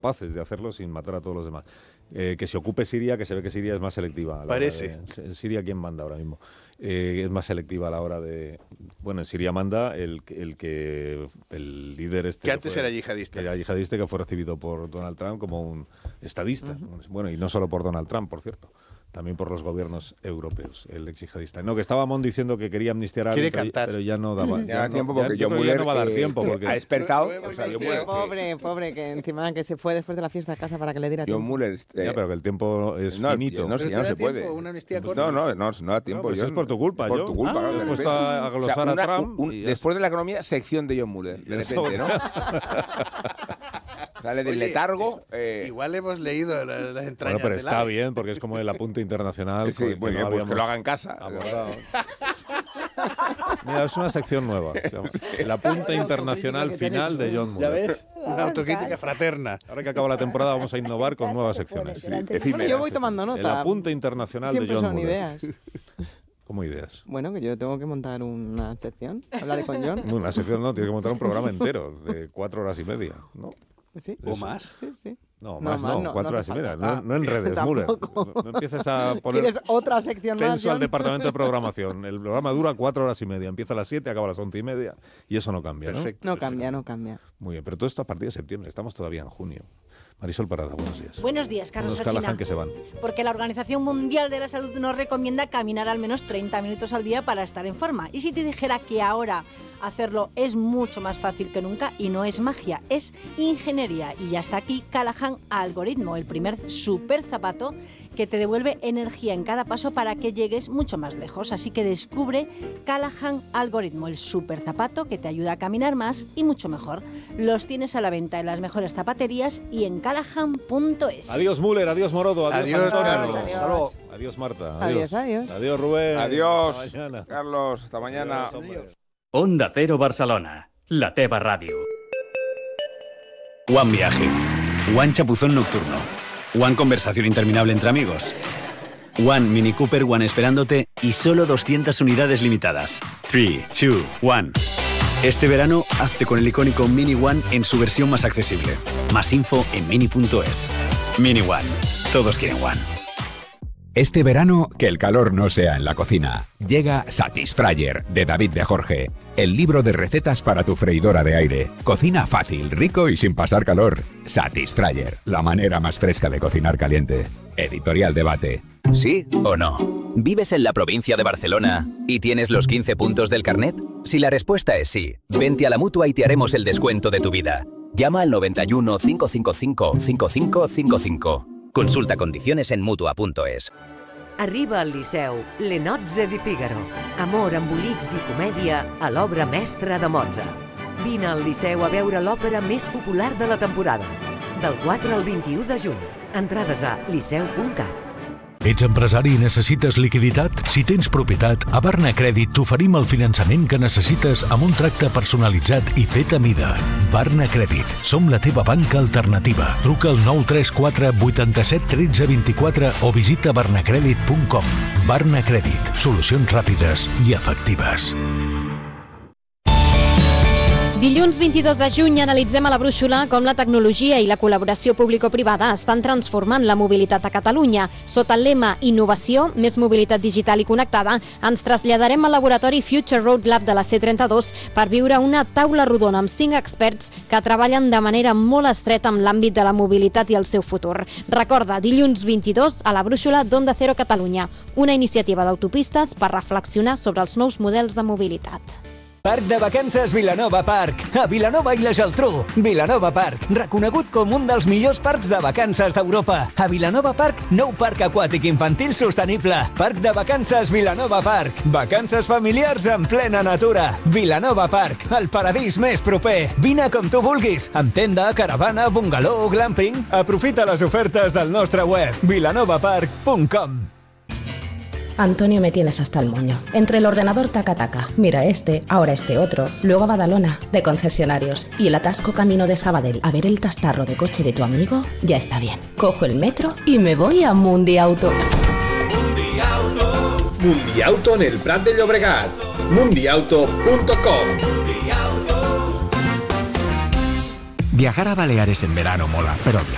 capaces de hacerlo sin matar a todos los demás. Que se ocupe Siria, que se ve que Siria es más selectiva. Parece. Siria, ¿quién manda ahora mismo? Es más selectiva a la hora de... Bueno, en Siria manda el líder que antes era yihadista. Que era yihadista, que fue recibido por Donald Trump como un estadista. Bueno, y no solo por Donald Trump, por cierto. También por los gobiernos europeos, el ex yihadista. No, que estaba Mon diciendo que quería amnistiar a alguien, pero ya no daba tiempo, porque John Muller no va a dar tiempo. Porque ha despertado. Pobre, que encima que se fue después de la fiesta a casa para que le diera John tiempo. Muller... pero que el tiempo es finito. No se puede. ¿Una amnistía corta? No da tiempo. Pues es por tu culpa, Por tu culpa. He puesto a glosar a Trump. Después de la economía, sección de John Muller. De repente, ¿no? Sale del letargo. Igual hemos leído las entrañas. Bueno, pero está bien, porque es como el apunte internacional. Sí, muy bien, pues que lo haga en casa. Mira, es una sección nueva. El apunte internacional final de John Muller. ¿Ya ves? Una autocrítica fraterna. Ahora que acaba la temporada vamos a innovar con nuevas secciones. Bueno, yo voy tomando nota. El apunte internacional Siempre de John son Muller. ideas. ¿Cómo ideas? Bueno, que yo tengo que montar una sección. Hablaré con John. Una sección no, tiene que montar un programa entero de 4 horas y media, ¿no? ¿Sí? ¿O más? Sí. No, 4 horas y media. No enredes, Muller. No empieces a poner ¿Quieres otra sección más, tenso al John? departamento de programación. El programa dura 4 horas y media. Empieza a las 7, acaba a las 11 y media. Y eso no cambia, Perfecto. No cambia. Muy bien, pero todo esto a partir de septiembre. Estamos todavía en junio. Marisol Parada, buenos días. Buenos días, Carlos Unos Alsina. Callahan que se van. Porque la Organización Mundial de la Salud nos recomienda caminar al menos 30 minutos al día para estar en forma. Y si te dijera que ahora hacerlo es mucho más fácil que nunca, y no es magia, es ingeniería. Y ya está aquí Callahan Algoritmo, el primer super zapato que te devuelve energía en cada paso para que llegues mucho más lejos. Así que descubre Callahan Algoritmo, el super zapato que te ayuda a caminar más y mucho mejor. Los tienes a la venta en las mejores zapaterías y en callahan.es. Adiós Muller, adiós Morodo, adiós Antonio. Adiós. Adiós Marta. Adiós. Adiós Rubén. Adiós, Hasta mañana. Carlos. Hasta mañana. Adiós. Onda Cero Barcelona, la teva ràdio. One viaje, One chapuzón nocturno, One conversación interminable entre amigos, One Mini Cooper, One esperándote y solo 200 unidades limitadas. 3, 2, 1. Este verano, hazte con el icónico Mini One en su versión más accesible. Más info en mini.es. Mini One. Todos quieren One. Este verano, que el calor no sea en la cocina. Llega Satisfryer, de David de Jorge. El libro de recetas para tu freidora de aire. Cocina fácil, rico y sin pasar calor. Satisfryer, la manera más fresca de cocinar caliente. Editorial Debate. ¿Sí o no? ¿Vives en la provincia de Barcelona y tienes los 15 puntos del carnet? Si la respuesta es sí, vente a la Mutua y te haremos el descuento de tu vida. Llama al 91 555 5555. Consulta condiciones en Mutua.es. Arriba al Liceu, Le Nozze di Figaro. Amor, embolics i comèdia a l'obra mestra de Mozart. Vine al Liceu a veure l'òpera més popular de la temporada. Del 4 al 21 de juny. Entrades a liceu.cat. Ets empresari i necessites liquiditat? Si tens propietat, a Barna Crèdit t'oferim el finançament que necessites amb un tracte personalitzat i fet a mida. Barna Crèdit. Som la teva banca alternativa. Truca al 934 87 13 24 o visita barnacredit.com. Barna Crèdit. Solucions ràpides i efectives. Dilluns 22 de juny analitzem a la brúixola com la tecnologia i la col·laboració público-privada estan transformant la mobilitat a Catalunya. Sota el lema Innovació, més mobilitat digital i connectada, ens traslladarem al laboratori Future Road Lab de la C32 per viure una taula rodona amb 5 experts que treballen de manera molt estreta amb l'àmbit de la mobilitat i el seu futur. Recorda, dilluns 22 a la brúixola d'Onda Cero Catalunya, una iniciativa d'autopistes per reflexionar sobre els nous models de mobilitat. Parc de vacances Vilanova Park, a Vilanova i la Geltrú. Vilanova Park, reconegut com un dels millors parcs de vacances d'Europa. A Vilanova Park, nou parc aquàtic infantil sostenible. Parc de vacances Vilanova Park. Vacances familiars en plena natura. Vilanova Park, el paradís més proper. Vine com tu vulguis, amb tenda, caravana, bungalow o glamping. Aprofita les ofertes del nostre web, vilanovapark.com. Antonio, me tienes hasta el moño. Entre el ordenador taca-taca, mira este, ahora este otro, luego a Badalona, de concesionarios, y el atasco camino de Sabadell a ver el tastarro de coche de tu amigo, ya está bien. Cojo el metro y me voy a Mundiauto. Mundiauto en el Prat de Llobregat. Mundiauto.com. Viajar a Baleares en verano mola, pero